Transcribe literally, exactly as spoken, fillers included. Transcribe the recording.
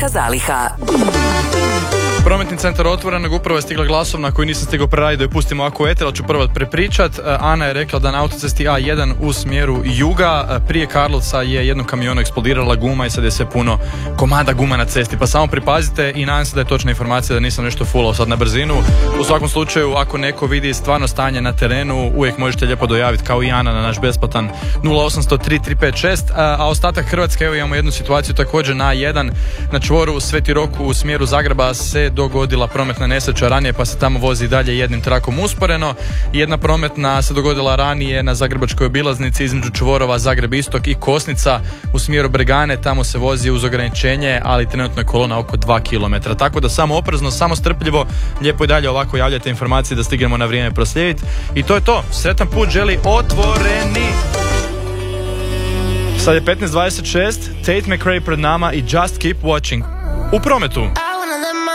zaliha. Prometni centar otvorenog, upravo je stigla glasovna koju nisam stigao preraditi da je pustim ovako u eter, ali ću prvo prepričat. Ana je rekla da na autocesti A jedan u smjeru juga prije Karlovca je jednom kamionu eksplodirala guma i sad je sve puno komada guma na cesti, pa samo pripazite i nadam se da je točna informacija, da nisam nešto fulao sad na brzinu. U svakom slučaju, ako neko vidi stvarno stanje na terenu, uvijek možete lijepo dojaviti kao i Ana na naš besplatan nula osam nula tri tri pet šest, a ostatak Hrvatske, evo imamo jednu situaciju također na A jedan na čvoru Sveti Rok u smjeru Zagreba se dogodila prometna nesreća ranije, pa se tamo vozi dalje jednim trakom usporeno. Jedna prometna se dogodila ranije na zagrebačkoj obilaznici između čvorova Zagreb Istok i Kosnica u smjeru Bregane, tamo se vozi uz ograničenje, ali trenutno je kolona oko dva kilometra. Tako da samo oprezno, samo strpljivo, lijepo i dalje ovako javljajte informacije da stignemo na vrijeme proslijediti. I to je to. Sretan put želi Otvoreni. Sad je petnaest dvadeset šest, Tate McRae pred nama i Just Keep Watching. U prometu.